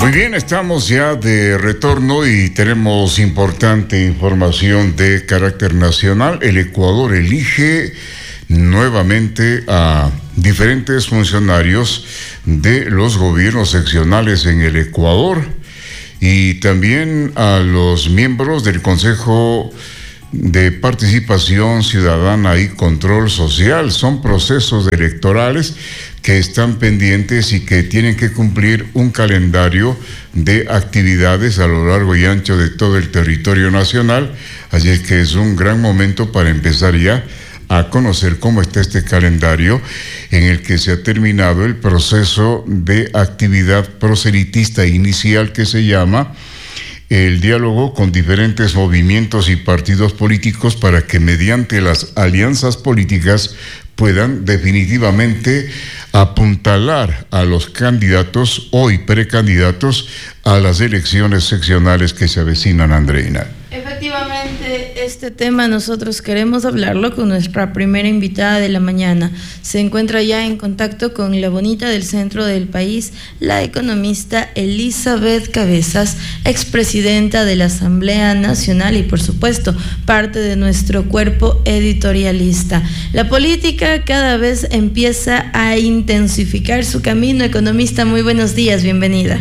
Muy bien, estamos ya de retorno y tenemos importante información de carácter nacional. El Ecuador elige nuevamente a diferentes funcionarios de los gobiernos seccionales en el Ecuador y también a los miembros del Consejo de Participación Ciudadana y Control Social. Son procesos electorales que están pendientes y que tienen que cumplir un calendario de actividades a lo largo y ancho de todo el territorio nacional. Así es que es un gran momento para empezar ya a conocer cómo está este calendario en el que se ha terminado el proceso de actividad proselitista inicial que se llama el diálogo con diferentes movimientos y partidos políticos para que mediante las alianzas políticas puedan definitivamente apuntalar a los candidatos, hoy precandidatos, a las elecciones seccionales que se avecinan, Andreina. Efectivamente, este tema nosotros queremos hablarlo con nuestra primera invitada de la mañana. Se encuentra ya en contacto con la bonita del centro del país, la economista Elizabeth Cabezas, expresidenta de la Asamblea Nacional y, por supuesto, parte de nuestro cuerpo editorialista. La política cada vez empieza a intensificar su camino. Economista, muy buenos días, bienvenida.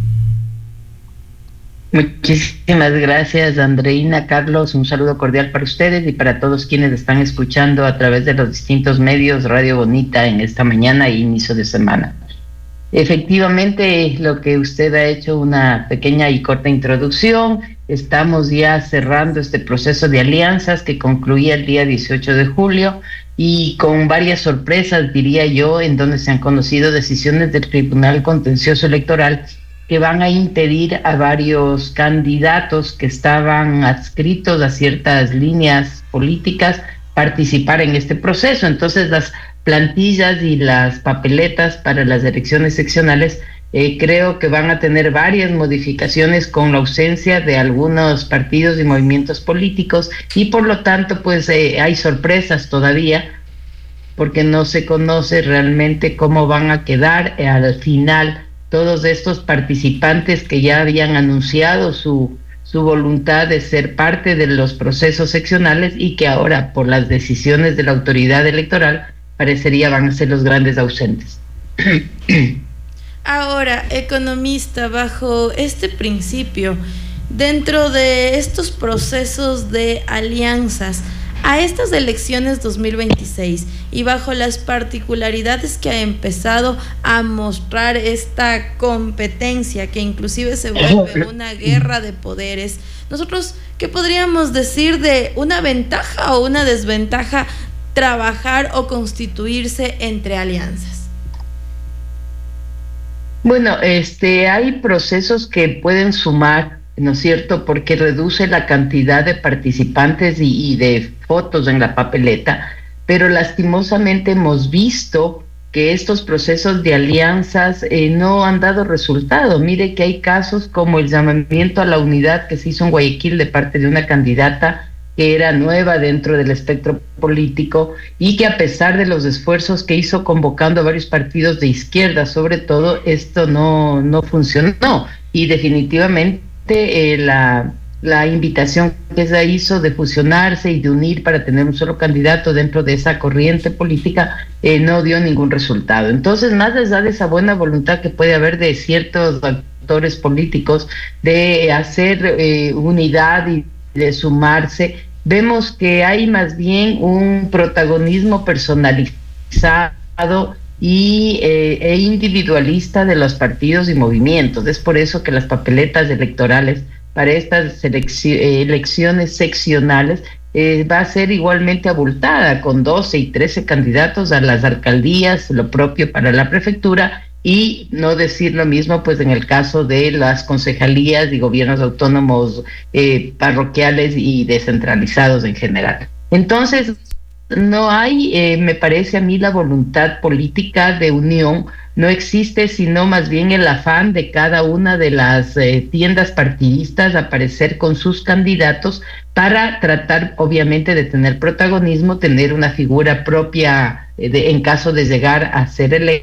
Muchísimas gracias, Andreina, Carlos, un saludo cordial para ustedes y para todos quienes están escuchando a través de los distintos medios Radio Bonita en esta mañana e inicio de semana. Efectivamente, lo que usted ha hecho una pequeña y corta introducción, estamos ya cerrando este proceso de alianzas que concluía el día 18 de julio y con varias sorpresas, diría yo, en donde se han conocido decisiones del Tribunal Contencioso Electoral que van a impedir a varios candidatos que estaban adscritos a ciertas líneas políticas participar en este proceso. Entonces, las plantillas y las papeletas para las elecciones seccionales creo que van a tener varias modificaciones con la ausencia de algunos partidos y movimientos políticos y por lo tanto, pues hay sorpresas todavía porque no se conoce realmente cómo van a quedar al final todos estos participantes que ya habían anunciado su voluntad de ser parte de los procesos seccionales y que ahora, por las decisiones de la autoridad electoral, parecería van a ser los grandes ausentes. Ahora, economista, bajo este principio, dentro de estos procesos de alianzas, a estas elecciones 2026 y bajo las particularidades que ha empezado a mostrar esta competencia que inclusive se vuelve una guerra de poderes, nosotros, ¿qué podríamos decir de una ventaja o una desventaja trabajar o constituirse entre alianzas? Bueno, hay procesos que pueden sumar, ¿no es cierto?, porque reduce la cantidad de participantes y de fotos en la papeleta, pero lastimosamente hemos visto que estos procesos de alianzas no han dado resultado. Mire que hay casos como el llamamiento a la unidad que se hizo en Guayaquil de parte de una candidata que era nueva dentro del espectro político y que a pesar de los esfuerzos que hizo convocando a varios partidos de izquierda, sobre todo, esto no funcionó y definitivamente la invitación que se hizo de fusionarse y de unir para tener un solo candidato dentro de esa corriente política no dio ningún resultado. Entonces, más allá de esa buena voluntad que puede haber de ciertos actores políticos de hacer unidad y de sumarse, vemos que hay más bien un protagonismo personalizado e individualista de los partidos y movimientos. Es por eso que las papeletas electorales para estas elecciones seccionales va a ser igualmente abultada, con 12 y 13 candidatos a las alcaldías, lo propio para la prefectura, y no decir lo mismo pues en el caso de las concejalías y gobiernos autónomos parroquiales y descentralizados en general. Entonces, no hay, me parece a mí, la voluntad política de unión, no existe sino más bien el afán de cada una de las tiendas partidistas aparecer con sus candidatos para tratar obviamente de tener protagonismo, tener una figura propia en caso de llegar a ser electo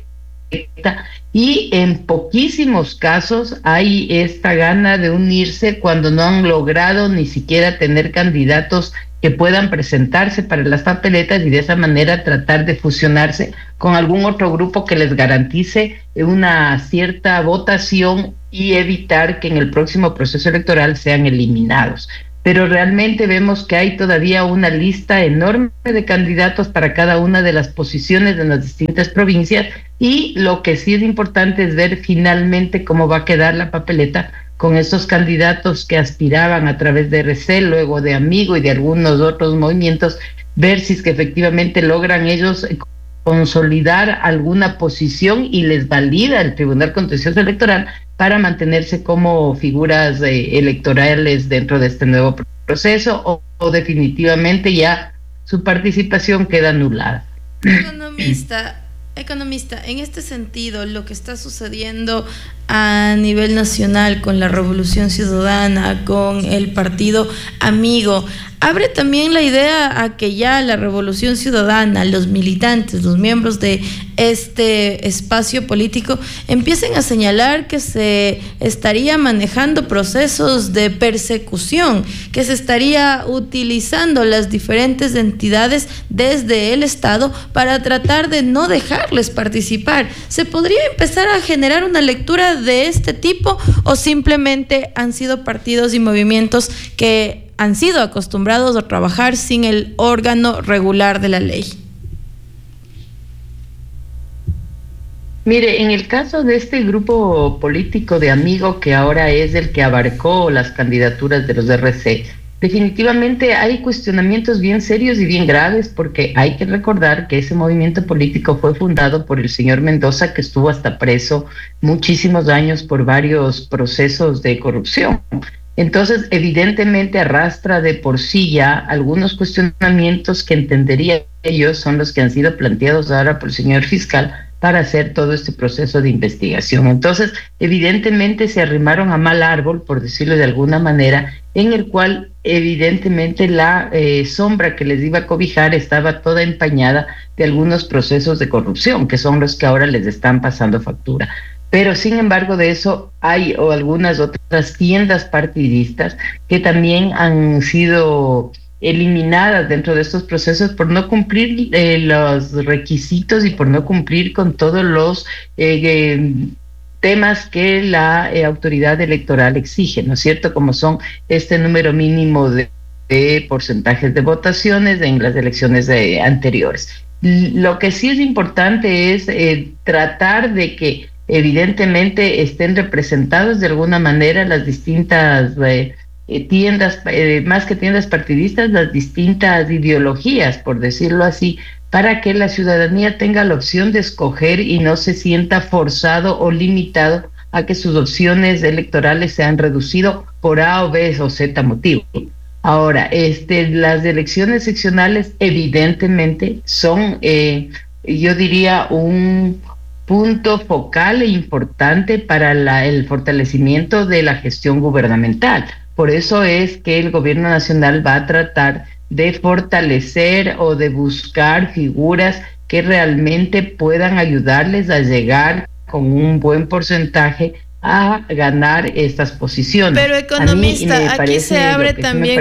y en poquísimos casos hay esta gana de unirse cuando no han logrado ni siquiera tener candidatos que puedan presentarse para las papeletas y de esa manera tratar de fusionarse con algún otro grupo que les garantice una cierta votación y evitar que en el próximo proceso electoral sean eliminados. Pero realmente vemos que hay todavía una lista enorme de candidatos para cada una de las posiciones en las distintas provincias, y lo que sí es importante es ver finalmente cómo va a quedar la papeleta con esos candidatos que aspiraban a través de RC, luego de Amigo y de algunos otros movimientos, ver si es que efectivamente logran ellos consolidar alguna posición y les valida el Tribunal Contencioso Electoral para mantenerse como figuras electorales dentro de este nuevo proceso, o definitivamente ya su participación queda anulada. Economista, en este sentido, lo que está sucediendo a nivel nacional con la Revolución Ciudadana, con el partido Amigo, abre también la idea a que ya la Revolución Ciudadana, los militantes, los miembros de este espacio político empiecen a señalar que se estaría manejando procesos de persecución, que se estaría utilizando las diferentes entidades desde el Estado para tratar de no dejarles participar. ¿Se podría empezar a generar una lectura de este tipo, o simplemente han sido partidos y movimientos que han sido acostumbrados a trabajar sin el órgano regular de la ley? Mire, en el caso de este grupo político de Amigo, que ahora es el que abarcó las candidaturas de los RC, definitivamente hay cuestionamientos bien serios y bien graves, porque hay que recordar que ese movimiento político fue fundado por el señor Mendoza, que estuvo hasta preso muchísimos años por varios procesos de corrupción. Entonces, evidentemente arrastra de por sí ya algunos cuestionamientos que entendería yo son los que han sido planteados ahora por el señor fiscal para hacer todo este proceso de investigación. Entonces, evidentemente se arrimaron a mal árbol, por decirlo de alguna manera, en el cual evidentemente la sombra que les iba a cobijar estaba toda empañada de algunos procesos de corrupción, que son los que ahora les están pasando factura. Pero sin embargo de eso hay algunas otras tiendas partidistas que también han sido eliminadas dentro de estos procesos por no cumplir los requisitos y por no cumplir con todos los temas que la autoridad electoral exige, ¿no es cierto? Como son este número mínimo de porcentajes de votaciones en las elecciones anteriores. Lo que sí es importante es tratar de que evidentemente estén representados de alguna manera las distintas tiendas, más que tiendas partidistas, las distintas ideologías, por decirlo así, para que la ciudadanía tenga la opción de escoger y no se sienta forzado o limitado a que sus opciones electorales se han reducido por A o B o Z motivo. Ahora, las elecciones seccionales evidentemente son, yo diría, un punto focal e importante para el fortalecimiento de la gestión gubernamental. Por eso es que el gobierno nacional va a tratar de fortalecer o de buscar figuras que realmente puedan ayudarles a llegar con un buen porcentaje a ganar estas posiciones. Pero economista, aquí se abre también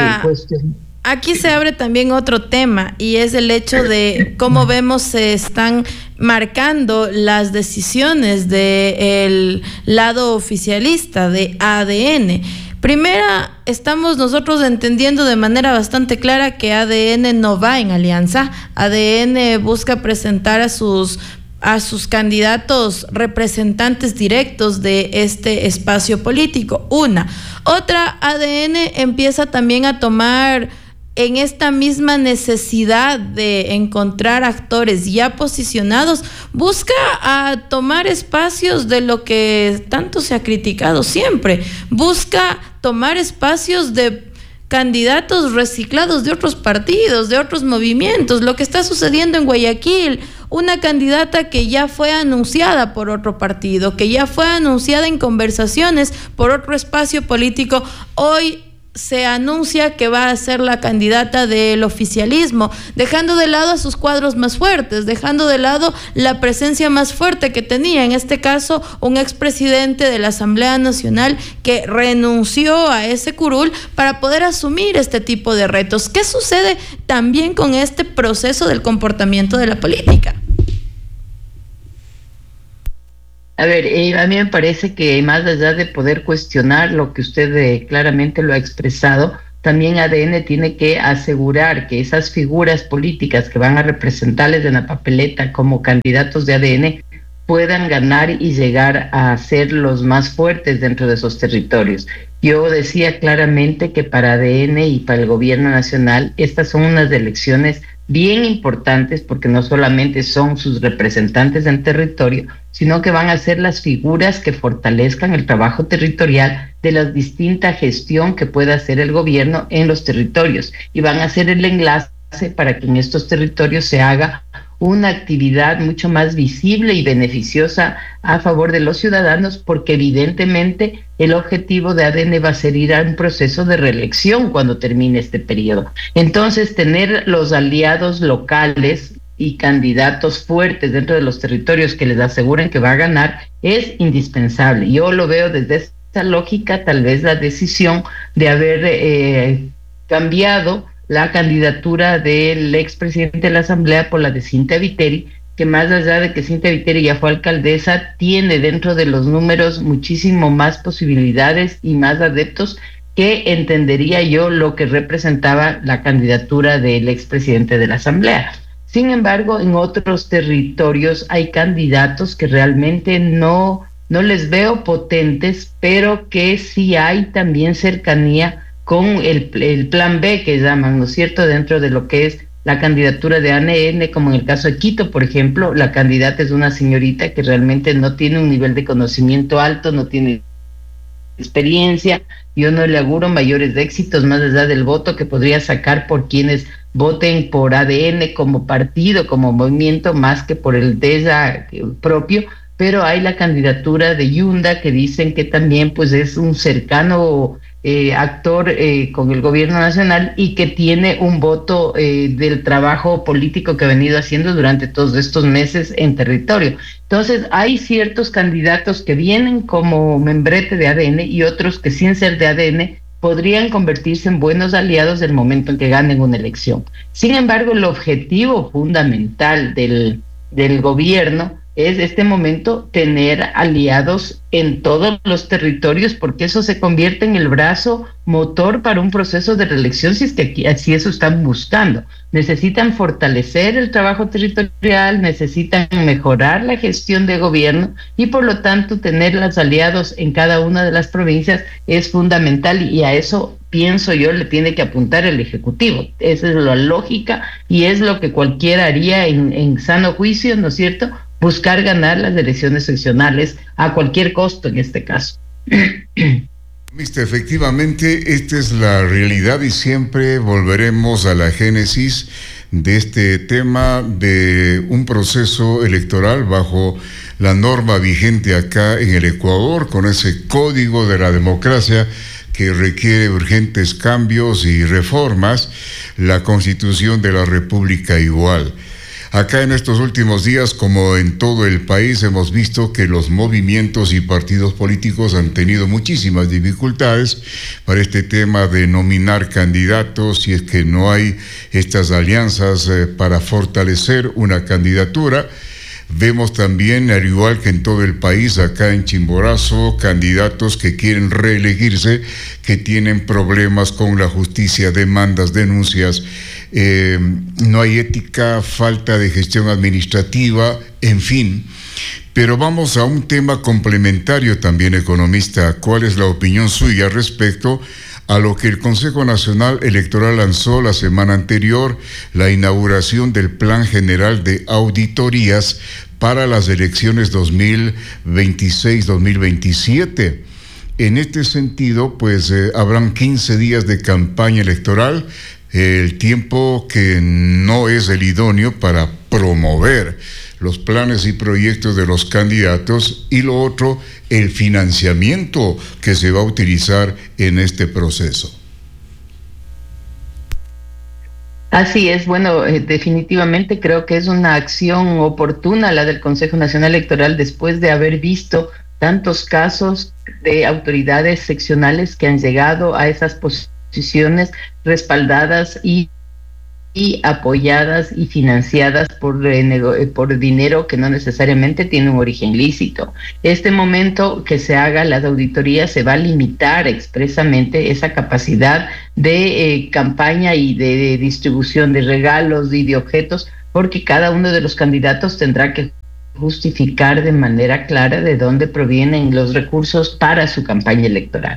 Aquí se abre también otro tema, y es el hecho de cómo vemos se están marcando las decisiones del lado oficialista de ADN. Primera, estamos nosotros entendiendo de manera bastante clara que ADN no va en alianza. ADN busca presentar a sus candidatos representantes directos de este espacio político. Una. Otra, ADN empieza también a tomar en esta misma necesidad de encontrar actores ya posicionados, busca a tomar espacios de lo que tanto se ha criticado siempre, busca tomar espacios de candidatos reciclados de otros partidos, de otros movimientos. Lo que está sucediendo en Guayaquil, una candidata que ya fue anunciada por otro partido, que ya fue anunciada en conversaciones por otro espacio político, hoy se anuncia que va a ser la candidata del oficialismo, dejando de lado a sus cuadros más fuertes, dejando de lado la presencia más fuerte que tenía, en este caso un expresidente de la Asamblea Nacional que renunció a ese curul para poder asumir este tipo de retos. ¿Qué sucede también con este proceso del comportamiento de la política? A ver, a mí me parece que más allá de poder cuestionar lo que usted claramente lo ha expresado, también ADN tiene que asegurar que esas figuras políticas que van a representarles en la papeleta como candidatos de ADN puedan ganar y llegar a ser los más fuertes dentro de esos territorios. Yo decía claramente que para ADN y para el gobierno nacional estas son unas elecciones bien importantes porque no solamente son sus representantes en territorio, sino que van a ser las figuras que fortalezcan el trabajo territorial de la distinta gestión que pueda hacer el gobierno en los territorios y van a ser el enlace para que en estos territorios se haga una actividad mucho más visible y beneficiosa a favor de los ciudadanos, porque evidentemente el objetivo de ADN va a ser ir a un proceso de reelección cuando termine este periodo. Entonces, tener los aliados locales y candidatos fuertes dentro de los territorios que les aseguren que va a ganar es indispensable. Yo lo veo desde esta lógica, tal vez la decisión de haber cambiado la candidatura del expresidente de la Asamblea por la de Cintia Viteri, que más allá de que Cintia Viteri ya fue alcaldesa, tiene dentro de los números muchísimo más posibilidades y más adeptos que entendería yo lo que representaba la candidatura del expresidente de la Asamblea. Sin embargo, en otros territorios hay candidatos que realmente no les veo potentes, pero que sí hay también cercanía con el plan B que llaman, ¿no es cierto?, dentro de lo que es la candidatura de ADN, como en el caso de Quito, por ejemplo, la candidata es una señorita que realmente no tiene un nivel de conocimiento alto, no tiene experiencia. Yo no le auguro mayores éxitos más allá del voto que podría sacar por quienes voten por ADN como partido, como movimiento, más que por el de ella propio. Pero hay la candidatura de Yunda, que dicen que también pues es un cercano actor con el gobierno nacional y que tiene un voto del trabajo político que ha venido haciendo durante todos estos meses en territorio. Entonces hay ciertos candidatos que vienen como membrete de ADN y otros que sin ser de ADN podrían convertirse en buenos aliados del momento en que ganen una elección. Sin embargo, el objetivo fundamental del gobierno es este momento tener aliados en todos los territorios, porque eso se convierte en el brazo motor para un proceso de reelección, si es que aquí, así eso están buscando. Necesitan fortalecer el trabajo territorial, necesitan mejorar la gestión de gobierno y por lo tanto tener los aliados en cada una de las provincias es fundamental, y a eso pienso yo le tiene que apuntar el Ejecutivo. Esa es la lógica y es lo que cualquiera haría en sano juicio, ¿no es cierto?, buscar ganar las elecciones seccionales a cualquier costo en este caso. Efectivamente, esta es la realidad y siempre volveremos a la génesis de este tema de un proceso electoral bajo la norma vigente acá en el Ecuador, con ese código de la democracia que requiere urgentes cambios y reformas, la Constitución de la República igual. Acá en estos últimos días, como en todo el país, hemos visto que los movimientos y partidos políticos han tenido muchísimas dificultades para este tema de nominar candidatos, si es que no hay estas alianzas para fortalecer una candidatura. Vemos también, al igual que en todo el país, acá en Chimborazo, candidatos que quieren reelegirse, que tienen problemas con la justicia, demandas, denuncias. No hay ética, falta de gestión administrativa, en fin. Pero vamos a un tema complementario también, economista. ¿Cuál es la opinión suya respecto a lo que el Consejo Nacional Electoral lanzó la semana anterior, la inauguración del Plan General de Auditorías para las elecciones 2026-2027? En este sentido, pues habrán 15 días de campaña electoral, el tiempo que no es el idóneo para promover los planes y proyectos de los candidatos, y lo otro, el financiamiento que se va a utilizar en este proceso. Así es, bueno, definitivamente creo que es una acción oportuna la del Consejo Nacional Electoral después de haber visto tantos casos de autoridades seccionales que han llegado a esas posiciones respaldadas y apoyadas y financiadas por dinero que no necesariamente tiene un origen lícito. Este momento que se haga las auditorías se va a limitar expresamente esa capacidad de campaña y de distribución de regalos y de objetos, porque cada uno de los candidatos tendrá que justificar de manera clara de dónde provienen los recursos para su campaña electoral.